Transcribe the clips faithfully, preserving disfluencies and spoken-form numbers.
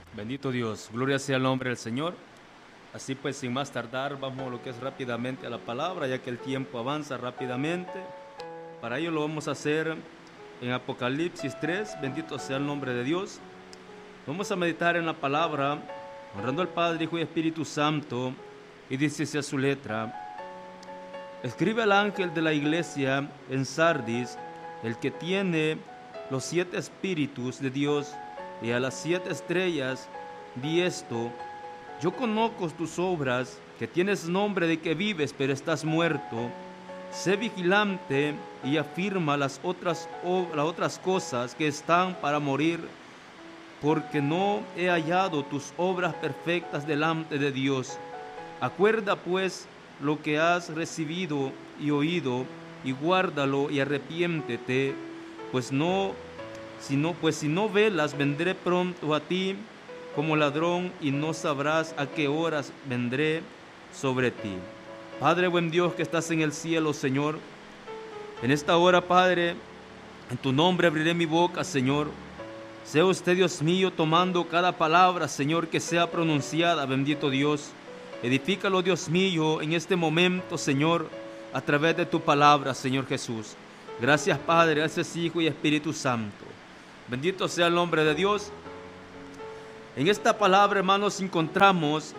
Bendito Dios, gloria sea el nombre del Señor. Así pues, sin más tardar, vamos a lo que es rápidamente a la palabra, ya que el tiempo avanza rápidamente. Para ello lo vamos a hacer en Apocalipsis tres, bendito sea el nombre de Dios. Vamos a meditar en la palabra, honrando al Padre, Hijo y Espíritu Santo, y dice así a su letra: escribe al ángel de la iglesia en Sardis, el que tiene los siete espíritus de Dios y a las siete estrellas, di esto: yo conozco tus obras, que tienes nombre de que vives, pero estás muerto. Sé vigilante y afirma las otras, las otras cosas que están para morir, porque no he hallado tus obras perfectas delante de Dios. Acuerda pues lo que has recibido y oído, y guárdalo y arrepiéntete, pues no, si no, pues si no velas, vendré pronto a ti como ladrón, y no sabrás a qué horas vendré sobre ti. Padre buen Dios que estás en el cielo, Señor, en esta hora, Padre, en tu nombre abriré mi boca, Señor. Sea usted, Dios mío, tomando cada palabra, Señor, que sea pronunciada, bendito Dios. Edifícalo, Dios mío, en este momento, Señor, a través de tu palabra, Señor Jesús. Gracias, Padre, gracias, Hijo y Espíritu Santo. Bendito sea el nombre de Dios. En esta palabra, hermanos, encontramos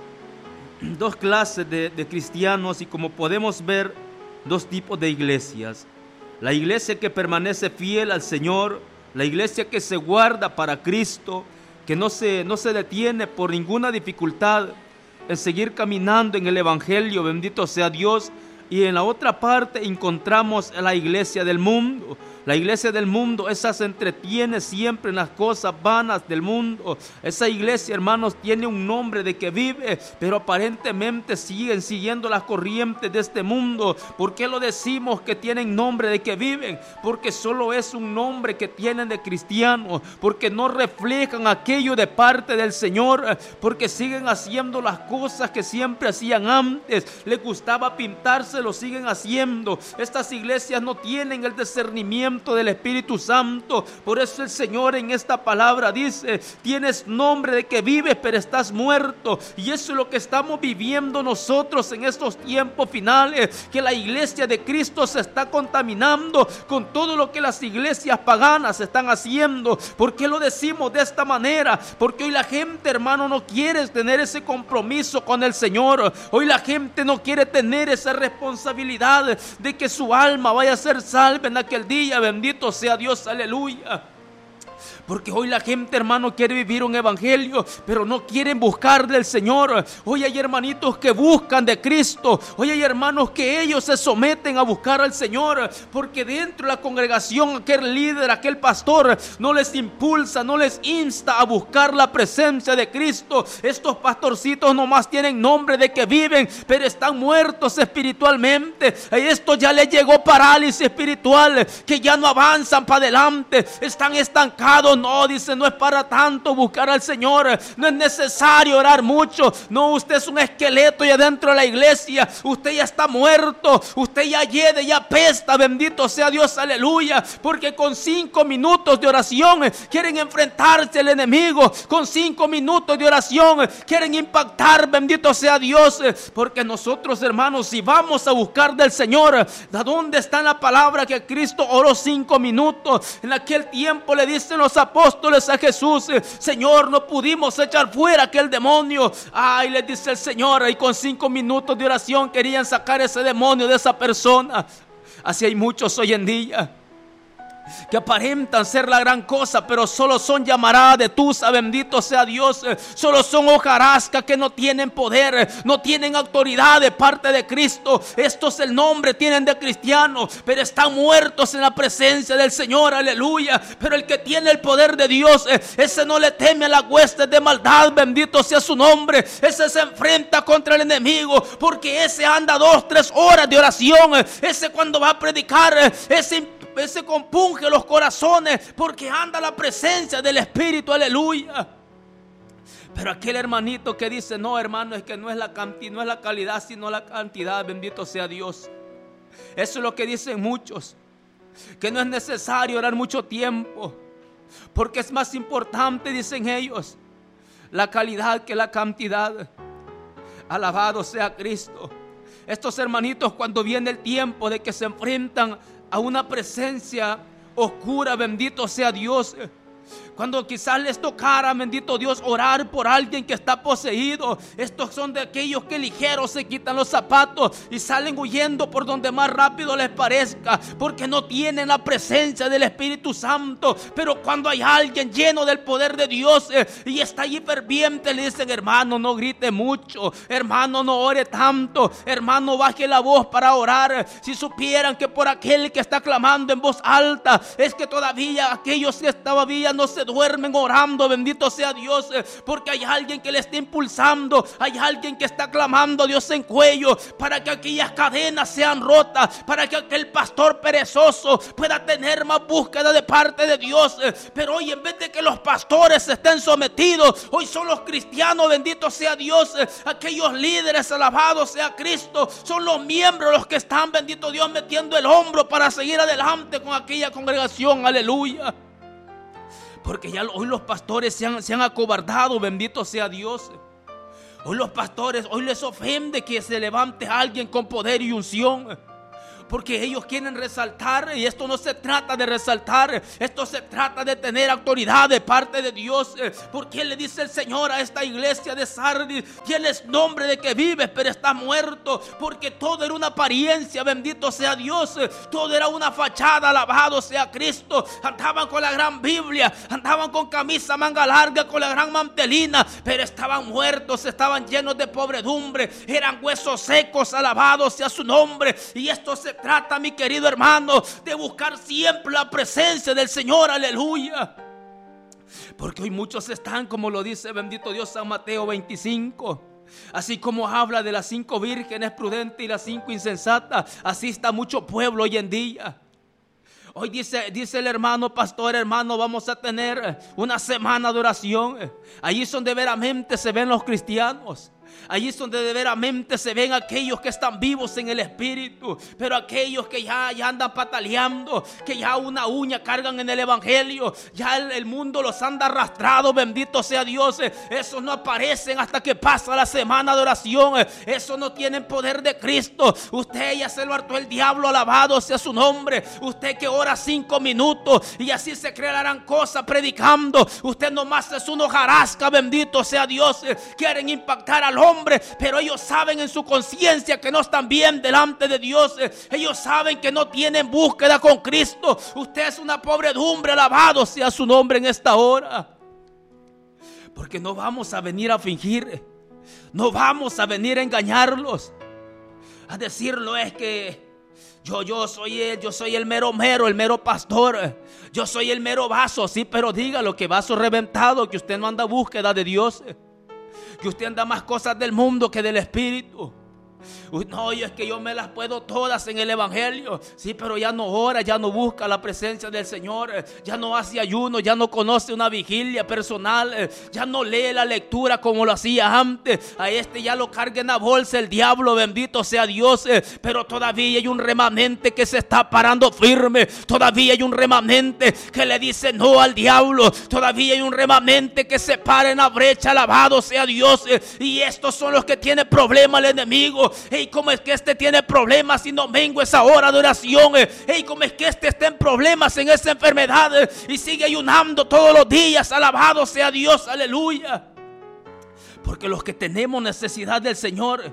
dos clases de, de cristianos, y como podemos ver, dos tipos de iglesias. La iglesia que permanece fiel al Señor, la iglesia que se guarda para Cristo, que no se, no se detiene por ninguna dificultad en seguir caminando en el Evangelio, bendito sea Dios. Y en la otra parte encontramos a la iglesia del mundo. La iglesia del mundo, esa se entretiene siempre en las cosas vanas del mundo. Esa iglesia, hermanos, tiene un nombre de que vive, pero aparentemente siguen siguiendo las corrientes de este mundo. ¿Por qué lo decimos que tienen nombre de que viven? Porque solo es un nombre que tienen de cristianos, porque no reflejan aquello de parte del Señor, porque siguen haciendo las cosas que siempre hacían antes. Les gustaba pintarse, lo siguen haciendo. Estas iglesias no tienen el discernimiento del Espíritu Santo. Por eso el Señor en esta palabra dice: tienes nombre de que vives, pero estás muerto. Y eso es lo que estamos viviendo nosotros en estos tiempos finales, que la iglesia de Cristo se está contaminando con todo lo que las iglesias paganas están haciendo. ¿Por qué lo decimos de esta manera? Porque hoy la gente, hermano, no quiere tener ese compromiso con el Señor. Hoy la gente no quiere tener esa responsabilidad de que su alma vaya a ser salva en aquel día. Bendito sea Dios, aleluya. Porque hoy la gente, hermano, quiere vivir un evangelio, pero no quieren buscar del Señor. Hoy hay hermanitos que buscan de Cristo. Hoy hay hermanos que ellos se someten a buscar al Señor, porque dentro de la congregación aquel líder, aquel pastor no les impulsa, no les insta a buscar la presencia de Cristo. Estos pastorcitos nomás tienen nombre de que viven, pero están muertos espiritualmente. A estos ya les llegó parálisis espiritual, que ya no avanzan para adelante, están estancados. No, dice, no es para tanto buscar al Señor, no es necesario orar mucho. No, usted es un esqueleto ya dentro de la iglesia, usted ya está muerto, usted ya hiede, ya apesta, bendito sea Dios, aleluya. Porque con cinco minutos de oración quieren enfrentarse al enemigo, con cinco minutos de oración quieren impactar, bendito sea Dios. Porque nosotros, hermanos, si vamos a buscar del Señor, ¿de dónde está la palabra que Cristo oró cinco minutos? En aquel tiempo le dicen los apóstoles a Jesús: Señor, no pudimos echar fuera aquel demonio. Ay, les dice el Señor, y con cinco minutos de oración querían sacar ese demonio de esa persona. Así hay muchos hoy en día que aparentan ser la gran cosa, pero solo son llamaradas de tusa, bendito sea Dios. Solo son hojarasca que no tienen poder, no tienen autoridad de parte de Cristo. Estos el nombre tienen de cristianos, pero están muertos en la presencia del Señor, aleluya. Pero el que tiene el poder de Dios, ese no le teme a las huestes de maldad, bendito sea su nombre. Ese se enfrenta contra el enemigo, porque ese anda dos, tres horas de oración. Ese cuando va a predicar, ese Ese compunge los corazones, porque anda la presencia del Espíritu, aleluya. Pero aquel hermanito que dice: no, hermano, es que no es la cantidad, no es la calidad, sino la cantidad, bendito sea Dios. Eso es lo que dicen muchos, que no es necesario orar mucho tiempo, porque es más importante, dicen ellos, la calidad que la cantidad. Alabado sea Cristo. Estos hermanitos, cuando viene el tiempo de que se enfrentan a una presencia oscura, bendito sea Dios, cuando quizás les tocara, bendito Dios, orar por alguien que está poseído, estos son de aquellos que ligeros se quitan los zapatos y salen huyendo por donde más rápido les parezca, porque no tienen la presencia del Espíritu Santo. Pero cuando hay alguien lleno del poder de Dios eh, y está allí ferviente, le dicen: hermano, no grite mucho, hermano, no ore tanto, hermano, baje la voz para orar. Si supieran que por aquel que está clamando en voz alta, es que todavía aquellos que todavía no se duermen orando, bendito sea Dios, porque hay alguien que le está impulsando, hay alguien que está clamando a Dios en cuello para que aquellas cadenas sean rotas, para que aquel pastor perezoso pueda tener más búsqueda de parte de Dios. Pero hoy, en vez de que los pastores estén sometidos, hoy son los cristianos, bendito sea Dios, aquellos líderes, alabado sea Cristo, son los miembros los que están, bendito Dios, metiendo el hombro para seguir adelante con aquella congregación. Aleluya. Porque ya hoy los pastores se han, se han acobardado, bendito sea Dios. Hoy los pastores, hoy les ofende que se levante alguien con poder y unción, porque ellos quieren resaltar, y esto no se trata de resaltar, esto se trata de tener autoridad de parte de Dios. Porque le dice el Señor a esta iglesia de Sardis: tienes nombre de que vives, pero estás muerto. Porque todo era una apariencia, bendito sea Dios, todo era una fachada, alabado sea Cristo. Andaban con la gran Biblia, andaban con camisa manga larga, con la gran mantelina, pero estaban muertos, estaban llenos de pobredumbre, eran huesos secos, alabado sea su nombre. Y esto se trata, mi querido hermano, de buscar siempre la presencia del Señor. Aleluya. Porque hoy muchos están, como lo dice bendito Dios San Mateo veinticinco, así como habla de las cinco vírgenes prudentes y las cinco insensatas, así está mucho pueblo hoy en día. Hoy dice, dice el hermano pastor: hermano, vamos a tener una semana de oración. Allí es donde veramente se ven los cristianos. Allí es donde de veramente se ven aquellos que están vivos en el Espíritu. Pero aquellos que ya, ya andan pataleando, que ya una uña cargan en el Evangelio, ya el, el mundo los anda arrastrado, bendito sea Dios. Esos no aparecen hasta que pasa la semana de oración. Esos no tienen poder de Cristo. Usted ya se lo hartó el diablo, alabado sea su nombre. Usted que ora cinco minutos y así se cree la gran cosa predicando. Usted nomás es una hojarasca, bendito sea Dios. Quieren impactar al hombre, pero ellos saben en su conciencia que no están bien delante de Dios. Ellos saben que no tienen búsqueda con Cristo. Usted es una pobredumbre, alabado sea su nombre en esta hora. Porque no vamos a venir a fingir, no vamos a venir a engañarlos, a decirlo es que Yo, yo soy el, yo soy el mero mero, el mero pastor. Yo soy el mero vaso, sí, pero dígalo, que vaso reventado, que usted no anda a búsqueda de Dios, que usted anda más cosas del mundo que del Espíritu. No, yo es que yo me las puedo todas en el Evangelio. Sí, pero ya no ora, ya no busca la presencia del Señor, ya no hace ayuno, ya no conoce una vigilia personal, ya no lee la lectura como lo hacía antes. A este ya lo carga en la bolsa el diablo, bendito sea Dios. Pero todavía hay un remanente que se está parando firme. Todavía hay un remanente que le dice no al diablo. Todavía hay un remanente que se para en la brecha, alabado sea Dios. Y estos son los que tiene problema el enemigo. Hey, ¿cómo es que este tiene problemas y no mengo esa hora de oración? Hey, ¿cómo es que este está en problemas en esa enfermedad y sigue ayunando todos los días? Alabado sea Dios, aleluya. Porque los que tenemos necesidad del Señor,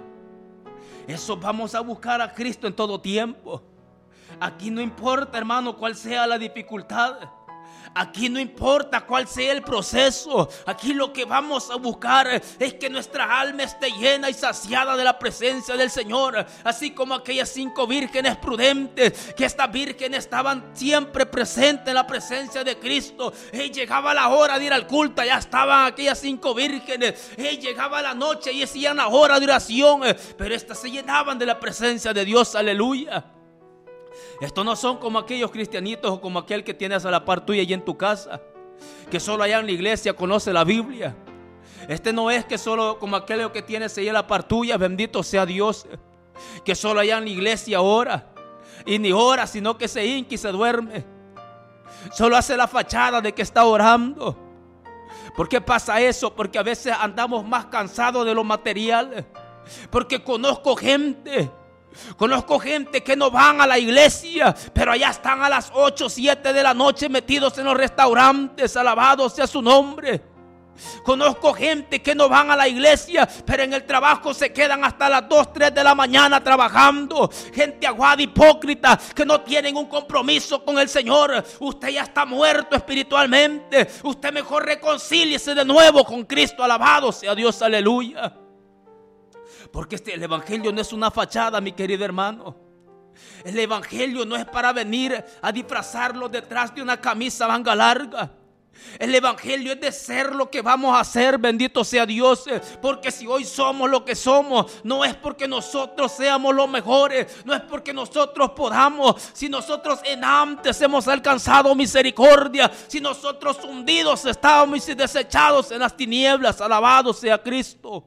eso vamos a buscar a Cristo en todo tiempo. Aquí no importa, hermano, cuál sea la dificultad. Aquí no importa cuál sea el proceso. Aquí lo que vamos a buscar es que nuestra alma esté llena y saciada de la presencia del Señor. Así como aquellas cinco vírgenes prudentes, que estas vírgenes estaban siempre presentes en la presencia de Cristo. Y llegaba la hora de ir al culto, ya estaban aquellas cinco vírgenes. Y llegaba la noche y hacían la hora de oración, pero estas se llenaban de la presencia de Dios, aleluya. Estos no son como aquellos cristianitos o como aquel que tienes a la par tuya y en tu casa, que solo allá en la iglesia conoce la Biblia. Este no es que solo como aquel que tienes ahí a la par tuya, bendito sea Dios, que solo allá en la iglesia ora. Y ni ora, sino que se hinca y se duerme. Solo hace la fachada de que está orando. ¿Por qué pasa eso? Porque a veces andamos más cansados de lo material. Porque conozco gente, conozco gente que no van a la iglesia, pero allá están a las ocho, siete de la noche metidos en los restaurantes, alabado sea su nombre. Conozco gente que no van a la iglesia, pero en el trabajo se quedan hasta las dos, tres de la mañana trabajando. Gente aguada, hipócrita, que no tienen un compromiso con el Señor. Usted ya está muerto espiritualmente. Usted mejor reconcíliese de nuevo con Cristo. Alabado sea Dios, aleluya. Porque este, el evangelio no es una fachada, mi querido hermano. El evangelio no es para venir a disfrazarlo detrás de una camisa manga larga. El evangelio es de ser lo que vamos a hacer, bendito sea Dios. Porque si hoy somos lo que somos, no es porque nosotros seamos los mejores, no es porque nosotros podamos. Si nosotros en antes hemos alcanzado misericordia, si nosotros hundidos estábamos y desechados en las tinieblas, alabado sea Cristo.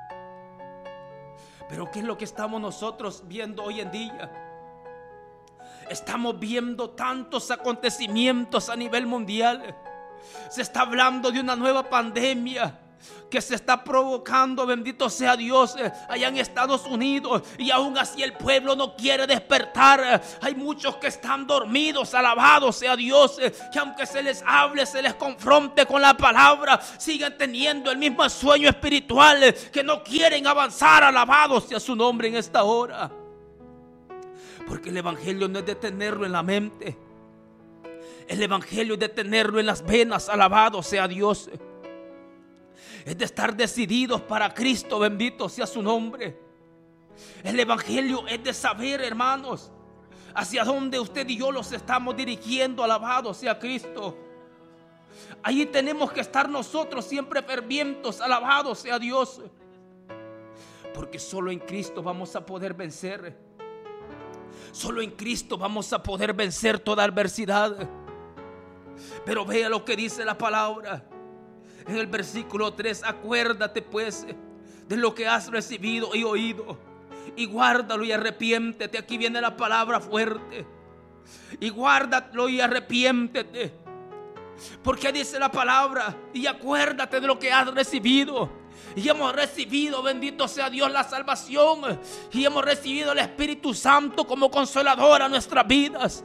Pero ¿qué es lo que estamos nosotros viendo hoy en día? Estamos viendo tantos acontecimientos a nivel mundial. Se está hablando de una nueva pandemia que se está provocando, bendito sea Dios, allá en Estados Unidos. Y aún así el pueblo no quiere despertar. Hay muchos que están dormidos, alabado sea Dios, que aunque se les hable, se les confronte con la palabra, siguen teniendo el mismo sueño espiritual, que no quieren avanzar, alabado sea su nombre en esta hora. Porque el evangelio no es de tenerlo en la mente. El evangelio es de tenerlo en las venas, alabado sea Dios. Es de estar decididos para Cristo, bendito sea su nombre. El evangelio es de saber, hermanos, hacia dónde usted y yo los estamos dirigiendo, alabado sea Cristo. Allí tenemos que estar nosotros siempre fervientos, alabado sea Dios. Porque solo en Cristo vamos a poder vencer. Solo en Cristo vamos a poder vencer toda adversidad. Pero vea lo que dice la palabra en el versículo tres. Acuérdate pues de lo que has recibido y oído, y guárdalo y arrepiéntete. Aquí viene la palabra fuerte. Y guárdalo y arrepiéntete. Porque dice la palabra: y acuérdate de lo que has recibido. Y hemos recibido, bendito sea Dios, la salvación. Y hemos recibido el Espíritu Santo como consolador a nuestras vidas.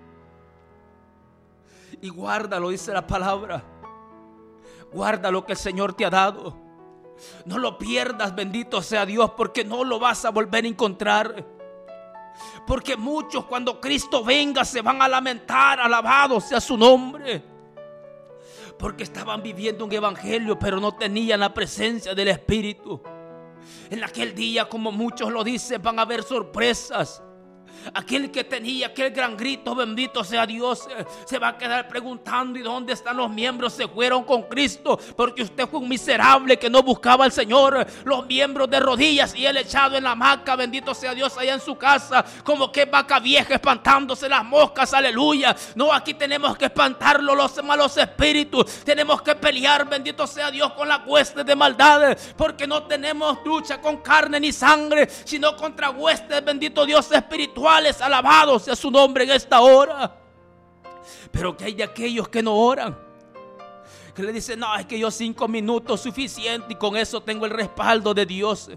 Y guárdalo, dice la palabra. Guarda lo que el Señor te ha dado. No lo pierdas, bendito sea Dios, porque no lo vas a volver a encontrar. Porque muchos, cuando Cristo venga, se van a lamentar, alabado sea su nombre. Porque estaban viviendo un evangelio, pero no tenían la presencia del Espíritu. En aquel día, como muchos lo dicen, van a haber sorpresas. Aquel que tenía aquel gran grito, bendito sea Dios, se va a quedar preguntando: ¿y dónde están los miembros? Se fueron con Cristo, porque usted fue un miserable que no buscaba al Señor. Los miembros de rodillas y él echado en la hamaca, bendito sea Dios, allá en su casa, como que vaca vieja espantándose las moscas, aleluya. No, aquí tenemos que espantarlo, los malos espíritus. Tenemos que pelear, bendito sea Dios, con la hueste de maldad, porque no tenemos lucha con carne ni sangre, sino contra huestes, bendito Dios, espirituales. Alabado sea su nombre en esta hora. Pero que hay de aquellos que no oran, que le dicen: no, es que yo cinco minutos suficiente y con eso tengo el respaldo de Dios.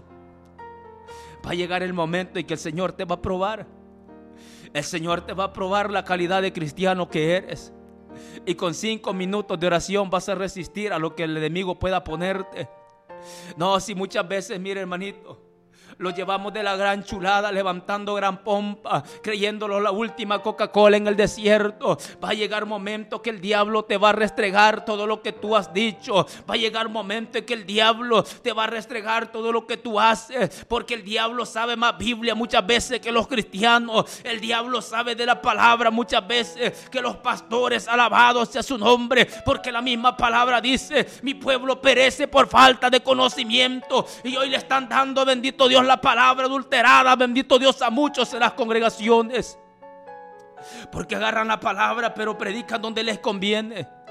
Va a llegar el momento en que el Señor te va a probar. El Señor te va a probar la calidad de cristiano que eres. Y con cinco minutos de oración vas a resistir a lo que el enemigo pueda ponerte. No, si muchas veces, mire hermanito, lo llevamos de la gran chulada, levantando gran pompa, creyéndolo la última Coca-Cola en el desierto. Va a llegar momento que el diablo te va a restregar todo lo que tú has dicho. Va a llegar momento en que el diablo te va a restregar todo lo que tú haces, porque el diablo sabe más Biblia muchas veces que los cristianos. El diablo sabe de la palabra muchas veces que los pastores, alabados sea su nombre, porque la misma palabra dice: mi pueblo perece por falta de conocimiento. Y hoy le están dando, bendito Dios, la palabra adulterada, bendito Dios, a muchos en las congregaciones, porque agarran la palabra pero predican donde les conviene.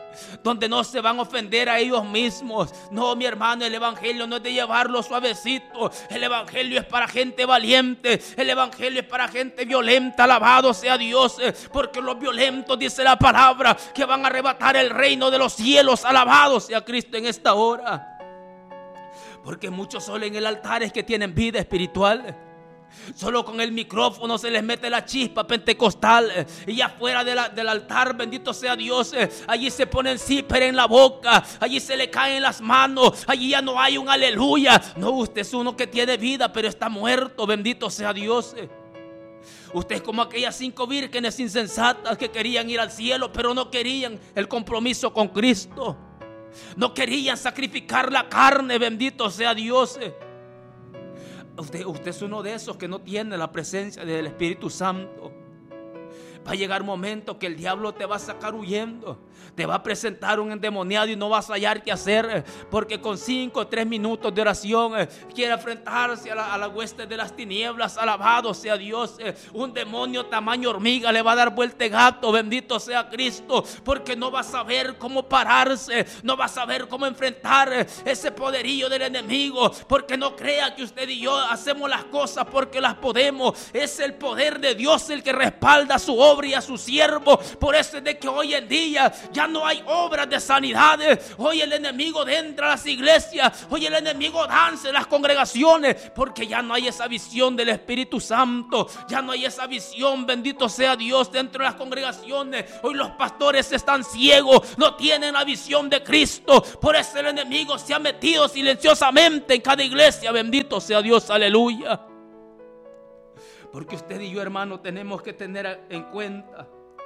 donde no se van a ofender a ellos mismos. No, mi hermano, el evangelio no es de llevarlo suavecito. El evangelio es para gente valiente. El evangelio es para gente violenta. Alabado sea Dios, porque los violentos, dice la palabra, que van a arrebatar el reino de los cielos. Alabado sea Cristo en esta hora. Porque muchos solo en el altar es que tienen vida espiritual. Solo con el micrófono se les mete la chispa pentecostal. Y afuera de la, del altar, bendito sea Dios, allí se ponen zipper en la boca, allí se le caen las manos, allí ya no hay un aleluya. No, usted es uno que tiene vida pero está muerto, bendito sea Dios. Usted es como aquellas cinco vírgenes insensatas que querían ir al cielo, pero no querían el compromiso con Cristo. No querían sacrificar la carne, bendito sea Dios. Usted, usted es uno de esos que no tiene la presencia del Espíritu Santo. Va a llegar un momento que el diablo te va a sacar huyendo. Te va a presentar un endemoniado y no vas a hallar qué hacer, porque con cinco o tres minutos de oración eh, quiere enfrentarse a la, a la hueste de las tinieblas. Alabado sea Dios. eh, Un demonio tamaño hormiga le va a dar vuelta de gato. Bendito sea Cristo, porque no va a saber cómo pararse, no va a saber cómo enfrentar eh, ese poderío del enemigo. Porque no crea que usted y yo hacemos las cosas porque las podemos. Es el poder de Dios el que respalda su obra y a su siervo. Por eso es de que hoy en día ya no hay obras de sanidades. Hoy el enemigo entra a las iglesias, hoy el enemigo danza en las congregaciones, porque ya no hay esa visión del Espíritu Santo. Ya no hay esa visión, bendito sea Dios, dentro de las congregaciones. Hoy los pastores están ciegos, no tienen la visión de Cristo. Por eso el enemigo se ha metido silenciosamente en cada iglesia. Bendito sea Dios, aleluya. Porque usted y yo, hermano, tenemos que tener en cuenta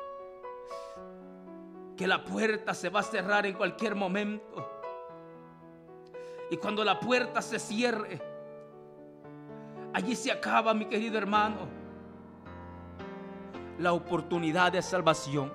que la puerta se va a cerrar en cualquier momento. Y cuando la puerta se cierre, allí se acaba, mi querido hermano, la oportunidad de salvación.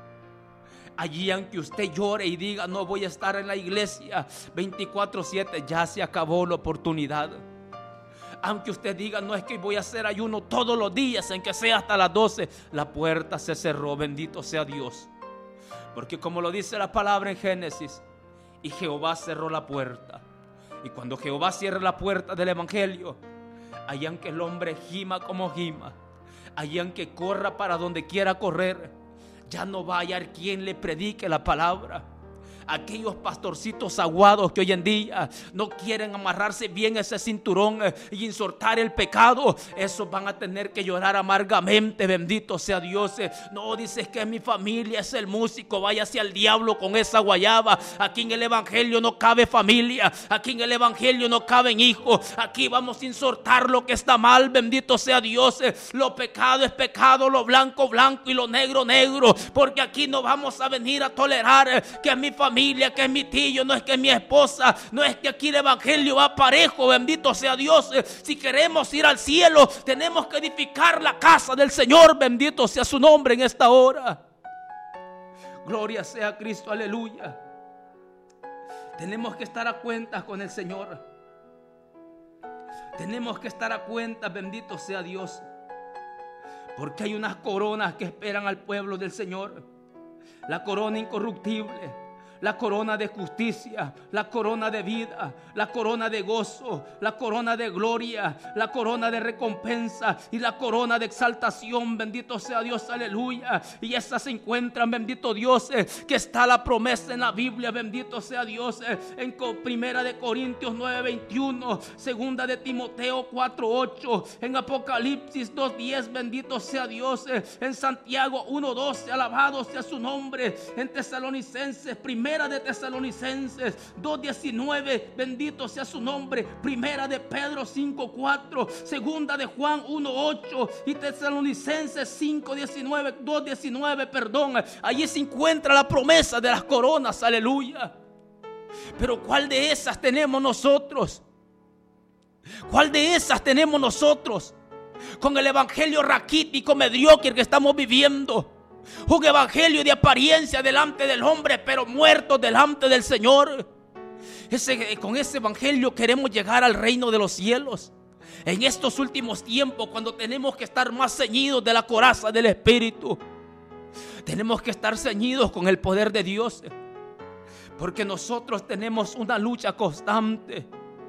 Allí, aunque usted llore y diga no voy a estar en la iglesia veinticuatro siete, ya se acabó la oportunidad. Aunque usted diga no es que voy a hacer ayuno todos los días, en que sea hasta las doce, la puerta se cerró, bendito sea Dios. Porque como lo dice la palabra en Génesis, y Jehová cerró la puerta. Y cuando Jehová cierra la puerta del evangelio, allá aunque el hombre gima como gima, allá aunque corra para donde quiera correr, ya no va a hallar quien le predique la palabra. Aquellos pastorcitos aguados que hoy en día no quieren amarrarse bien ese cinturón y insertar el pecado, esos van a tener que llorar amargamente, bendito sea Dios. No, dices que mi familia es el músico, vaya hacia el diablo con esa guayaba. Aquí en el evangelio no cabe familia, aquí en el evangelio no caben hijos. Aquí vamos a insertar lo que está mal, bendito sea Dios. Lo pecado es pecado, lo blanco blanco y lo negro negro, porque aquí no vamos a venir a tolerar que es mi familia, familia, que es mi tío, no es que es mi esposa, no es que aquí el evangelio va parejo, bendito sea Dios. Si queremos ir al cielo, tenemos que edificar la casa del Señor, bendito sea su nombre en esta hora. Gloria sea a Cristo, aleluya. Tenemos que estar a cuentas con el Señor. Tenemos que estar a cuentas, bendito sea Dios, porque hay unas coronas que esperan al pueblo del Señor. La corona incorruptible, la corona de justicia, la corona de vida, la corona de gozo, la corona de gloria, la corona de recompensa y la corona de exaltación, bendito sea Dios, aleluya. Y esas se encuentran, bendito Dios, eh, que está la promesa en la Biblia, bendito sea Dios, eh, en primera de Corintios nueve veintiuno, segunda de Timoteo cuatro ocho, en Apocalipsis dos diez, bendito sea Dios, eh, en Santiago uno doce, alabado sea su nombre, en Tesalonicenses, primera de Tesalonicenses dos diecinueve, bendito sea su nombre, primera de Pedro cinco cuatro, segunda de Juan uno ocho y Tesalonicenses cinco diecinueve, dos diecinueve, perdón. Allí se encuentra la promesa de las coronas, aleluya. Pero ¿cuál de esas tenemos nosotros? ¿Cuál de esas tenemos nosotros? Con el evangelio raquítico, mediocre que estamos viviendo. Un evangelio de apariencia delante del hombre, pero muerto delante del Señor. Ese, con ese evangelio queremos llegar al reino de los cielos. En estos últimos tiempos, cuando tenemos que estar más ceñidos de la coraza del Espíritu, tenemos que estar ceñidos con el poder de Dios. Porque nosotros tenemos una lucha constante,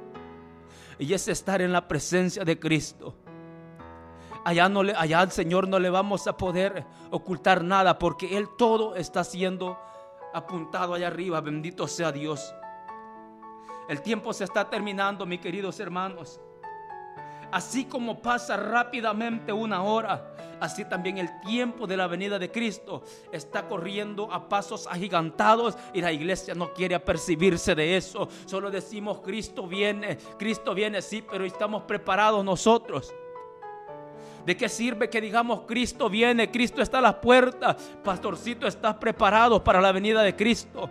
y es estar en la presencia de Cristo. Allá, no le, allá al Señor no le vamos a poder ocultar nada, porque Él todo está siendo apuntado allá arriba. Bendito sea Dios. El tiempo se está terminando, mis queridos hermanos. Así como pasa rápidamente una hora, así también el tiempo de la venida de Cristo está corriendo a pasos agigantados, y la iglesia no quiere apercibirse de eso. Solo decimos: Cristo viene, Cristo viene, sí, pero estamos preparados nosotros. ¿De qué sirve que digamos Cristo viene, Cristo está a las puertas? Pastorcito, ¿estás preparado para la venida de Cristo?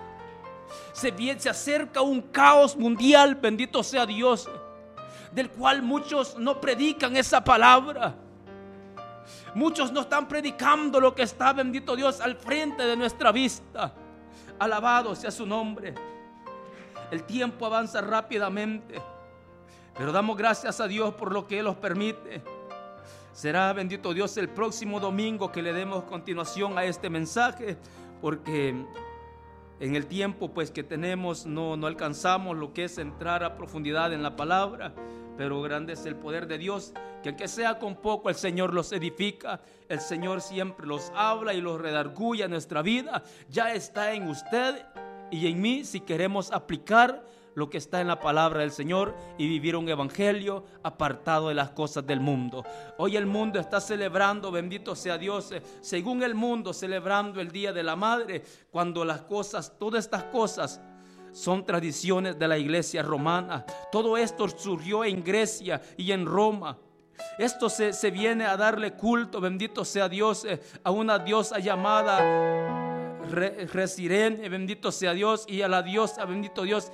Se, viene, se acerca un caos mundial, bendito sea Dios, del cual muchos no predican esa palabra. Muchos no están predicando lo que está, bendito Dios, al frente de nuestra vista. Alabado sea su nombre. El tiempo avanza rápidamente, pero damos gracias a Dios por lo que Él nos permite. Será, bendito Dios, el próximo domingo que le demos continuación a este mensaje, porque en el tiempo pues que tenemos no, no alcanzamos lo que es entrar a profundidad en la palabra. Pero grande es el poder de Dios, que aunque sea con poco, el Señor los edifica. El Señor siempre los habla y los redarguye a nuestra vida. Ya está en usted y en mí si queremos aplicar lo que está en la palabra del Señor y vivir un evangelio apartado de las cosas del mundo. Hoy el mundo está celebrando, bendito sea Dios, según el mundo, celebrando el Día de la Madre, cuando las cosas, todas estas cosas son tradiciones de la iglesia romana. Todo esto surgió en Grecia y en Roma. Esto se, se viene a darle culto, bendito sea Dios, eh, a una diosa llamada Re, Resirén, bendito sea Dios, y a la diosa, bendito Dios,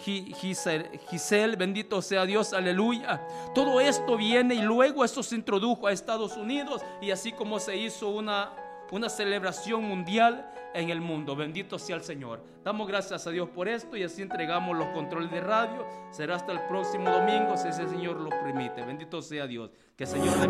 Gisel, bendito sea Dios, aleluya. Todo esto viene y luego esto se introdujo a Estados Unidos, y así como se hizo una, una celebración mundial en el mundo. Bendito sea el Señor. Damos gracias a Dios por esto y así entregamos los controles de radio. Será hasta el próximo domingo si ese Señor lo permite. Bendito sea Dios. Que el Señor